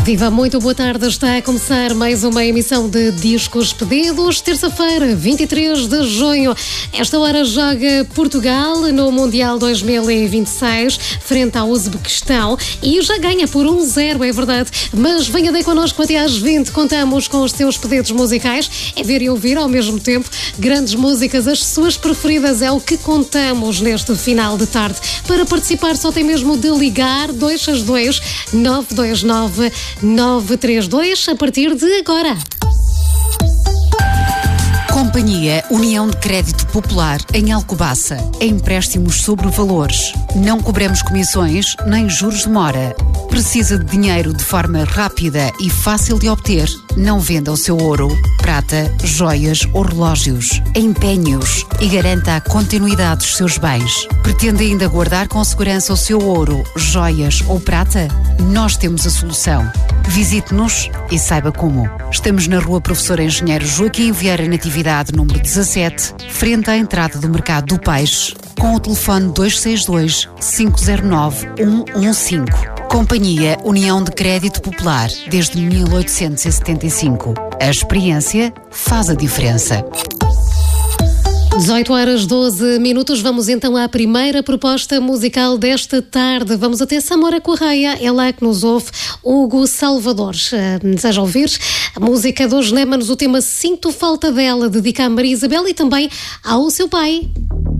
Viva, muito boa tarde. Está a começar mais uma emissão de Discos Pedidos. Terça-feira, 23 de junho. Esta hora joga Portugal no Mundial 2026, frente ao Uzbequistão, e já ganha por 1-0, é verdade. Mas venha daí connosco até às 20. Contamos com os seus pedidos musicais. É ver e ouvir ao mesmo tempo grandes músicas, as suas preferidas. É o que contamos neste final de tarde. Para participar só tem mesmo de ligar 262 929 932 a partir de agora. Companhia União de Crédito Popular em Alcobaça. Empréstimos sobre valores. Não cobramos comissões nem juros de mora. Precisa de dinheiro de forma rápida e fácil de obter? Não venda o seu ouro, prata, joias ou relógios. Empenhe-os e garanta a continuidade dos seus bens. Pretende ainda guardar com segurança o seu ouro, joias ou prata? Nós temos a solução. Visite-nos e saiba como. Estamos na Rua Professor Engenheiro Joaquim Vieira Natividade, número 17, frente à entrada do Mercado do Peixe, com o telefone 262 509 115. Companhia União de Crédito Popular, desde 1875. A experiência faz a diferença. 18h12. Vamos então à primeira proposta musical desta tarde. Vamos até Samora Correia, é lá que nos ouve Hugo Salvador. Deseja ouvir a música dos Némanos, o tema Sinto Falta Dela, dedica a Maria Isabel e também ao seu pai.